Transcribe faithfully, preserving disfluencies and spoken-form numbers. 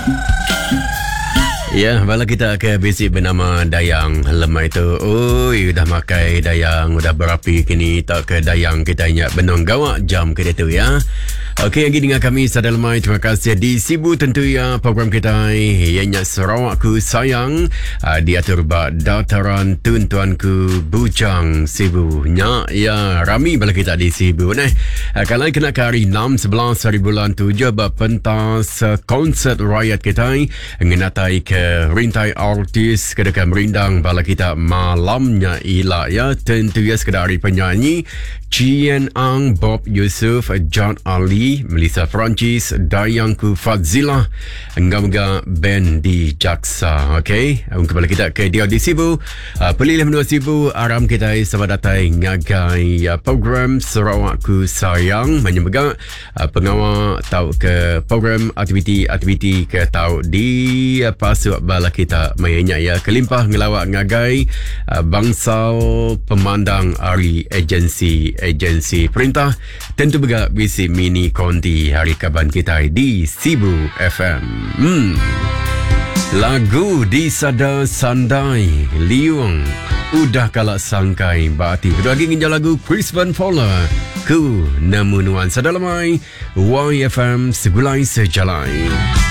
Ya, bala kita ke basic bernama Dayang Lemah itu. Oi, dah makai Dayang, udah berapi kini tak ke Dayang kita ingat benong gawak jam ke itu ya. Okey, lagi dengan kami Sada Lemah. Terima kasih di Sibu tentu ya program kita ianya Sarawakku sayang uh, diatur bak dataran tuan-tuanku Bujang Sibu. Nya ya rami bala kita di Sibu nah. Uh, kalau kena ke hari enam sebelas hari bulan tujuh bak pentas uh, konsert rakyat kita ngenatai ke rintai artis kedekat merindang bala kita malamnya ila ya tentu ya sekedar penyanyi Chien Ang, Bob Yusuf, John Ali, Melissa Francis, Dayangku Fadzila, enggam-enggam band di Jaksa. Okey, untuk bala kita ke dia di Sibu. Uh, Pelilih menua Sibu, aram kita sama datang ngagai uh, program Sarawakku Sayang menyebabkan uh, pengawal tahu ke program aktiviti-aktiviti ke tahu di uh, pasuk bala kita mainnya ya kelimpah ngelawak ngagai uh, bangsal pemandang hari agensi agensi perintah tentu juga bisi mini konti hari kaban kita di Sibu F M. Hmm. Lagu di Sada Sandai Liung udah kalak sangkai berarti kedua lagi nginjal lagu Chris Van Fowler ku namunuan Sada Lemai Y F M segulai sejalai.